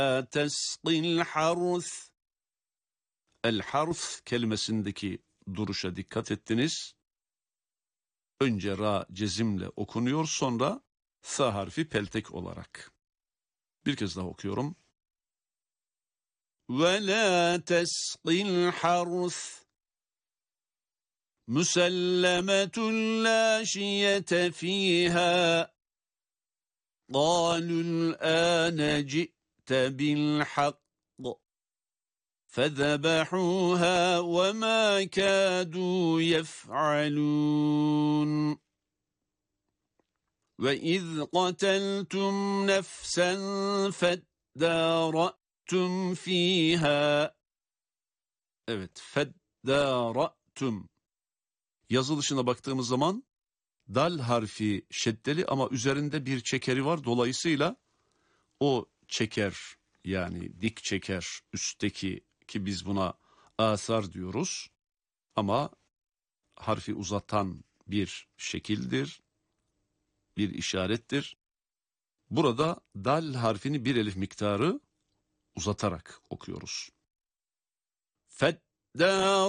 tesqil harth. El harth kelimesindeki duruşa dikkat ettiniz. Önce ra cezimle okunuyor, sonra sa harfi peltek olarak. Bir kez daha okuyorum. Ve la tesqil harth musallametun la şiyete fiha qalul âne ci'te bil hak فَذَبَحُوهَا وَمَا كَادُوا يَفْعَلُونَ وَإِذْ قَتَلْتُمْ نَفْسًا فَادَّارَأْتُمْ فِيهَا. Evet, فَادَّارَأْتُمْ. Yazılışına baktığımız zaman dal harfi şeddeli ama üzerinde bir çekeri var. Dolayısıyla o çeker, yani dik çeker üstteki, ki biz buna asar diyoruz, ama harfi uzatan bir şekildir, bir işarettir. Burada dal harfini bir elif miktarı uzatarak okuyoruz. Feddar